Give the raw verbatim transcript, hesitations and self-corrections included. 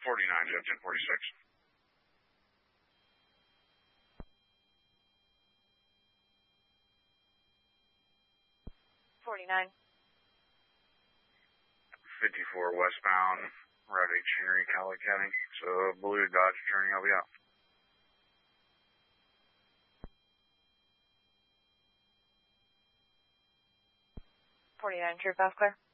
forty-nine, Jet ten forty-six. forty-nine. fifty-four westbound, Route H Henry, Cali County. So, Blue Dodge Journey, I'll be out. forty-nine, true, fast clear.